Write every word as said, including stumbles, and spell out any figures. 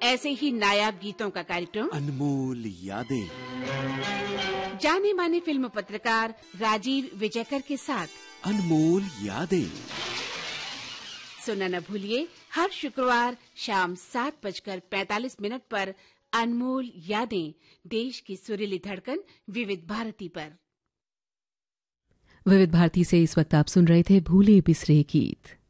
ऐसे ही नायाब गीतों का कार्यक्रम अनमोल यादें, जाने माने फिल्म पत्रकार राजीव विजयकर के साथ अनमोल यादें सुनना न भूलिए हर शुक्रवार शाम सात बजकर पैंतालीस मिनट पर अनमोल यादें, देश की सुरीली धड़कन विविध भारती पर। विविध भारती से इस वक्त आप सुन रहे थे भूले बिसरे गीत।